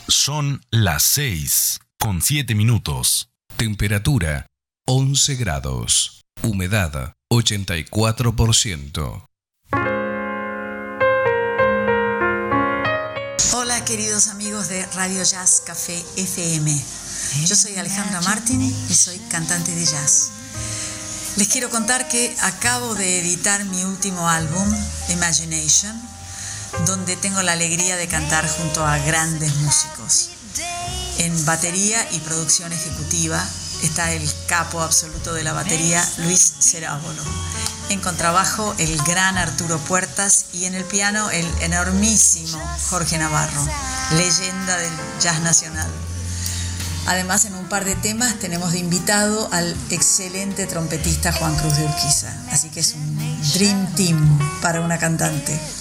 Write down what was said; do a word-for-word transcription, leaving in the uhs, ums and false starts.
Son las seis con siete minutos. Temperatura once grados. Humedad ochenta y cuatro por ciento. Hola queridos amigos de Radio Jazz Café F M. Yo soy Alejandra Martín y soy cantante de jazz. Les quiero contar que acabo de editar mi último álbum, Imagination, donde tengo la alegría de cantar junto a grandes músicos. En batería y producción ejecutiva está el capo absoluto de la batería, Luis Cerábolo. En contrabajo, el gran Arturo Puertas, y en el piano, el enormísimo Jorge Navarro, leyenda del jazz nacional. Además, en un par de temas tenemos de invitado al excelente trompetista Juan Cruz de Urquiza. Así que es un dream team para una cantante.